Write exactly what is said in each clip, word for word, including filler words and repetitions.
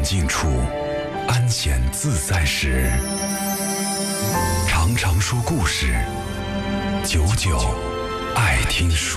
静处，安闲自在时，常常说故事，久久爱听书。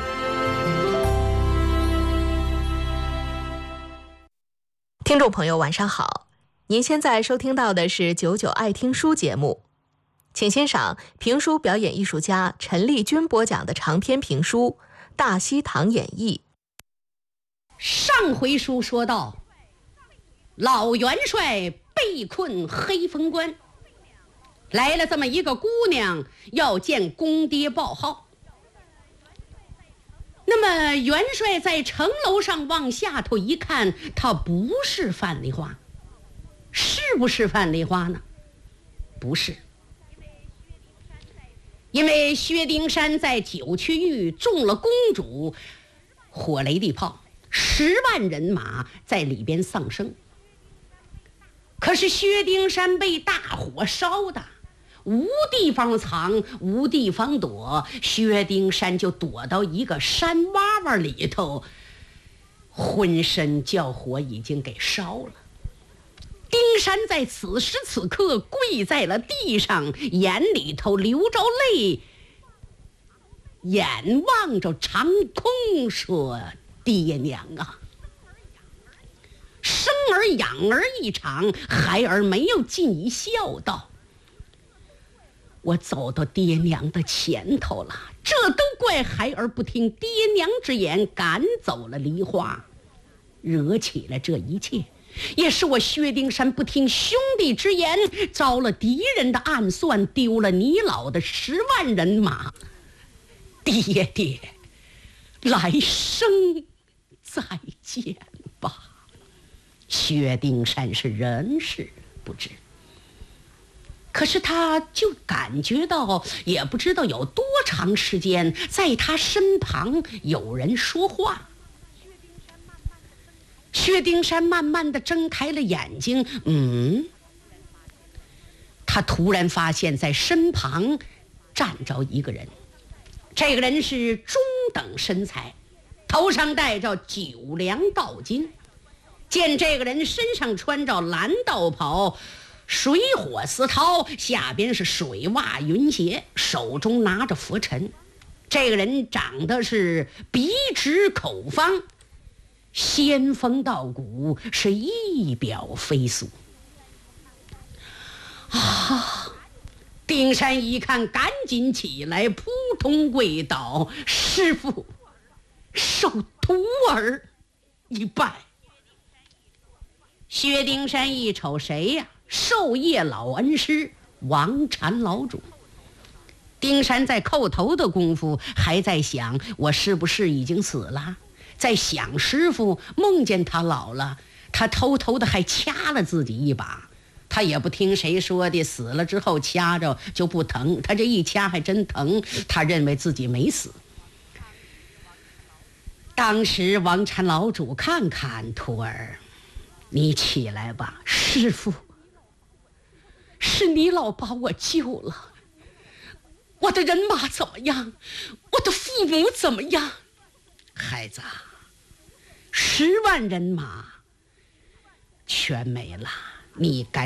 听众朋友晚上好，您现在收听到的是九九爱听书节目，请欣赏评书表演艺术家陈丽君播讲的长篇评书《大西堂演义》。 上回书说到，老元帅被困黑风关，来了这么一个姑娘要见公爹报号。那么元帅在城楼上往下头一看，他不是范丽花。是不是范丽花呢？不是，因为薛丁山在九曲域中了公主火雷地炮，十万人马在里边丧生。可是薛丁山被大火烧的无地方藏，无地方躲，薛丁山就躲到一个山洼洼里头，浑身叫火已经给烧了。丁山在此时此刻跪在了地上，眼里头流着泪，眼望着长空，说：爹娘啊，生儿养儿一场，孩儿没有尽一孝道，我走到爹娘的前头了，这都怪孩儿不听爹娘之言，赶走了梨花，惹起了这一切，也是我薛丁山不听兄弟之言，遭了敌人的暗算，丢了你老的十万人马。爹爹，来生再见吧。薛丁山是人事不知，可是他就感觉到，也不知道有多长时间，在他身旁有人说话。薛丁山慢慢地睁开了眼睛，嗯，他突然发现在身旁站着一个人，这个人是中等身材，头上戴着九梁道巾。见这个人身上穿着蓝道袍，水火丝绦，下边是水袜云鞋，手中拿着拂尘。这个人长得是笔直口方，仙风道骨，是一表飞速啊！丁山一看，赶紧起来，扑通跪倒：师父，受徒儿一拜。薛丁山一瞅，谁呀？授业老恩师王禅老主。丁山在叩头的功夫，还在想我是不是已经死了，在想师傅，梦见他老了，他偷偷的还掐了自己一把。他也不听谁说的，死了之后掐着就不疼，他这一掐还真疼，他认为自己没死。当时王禅老主看看徒儿，你起来吧。师父，是你老把我救了，我的人马怎么样？我的父母怎么样？孩子，十万人马全没了，你赶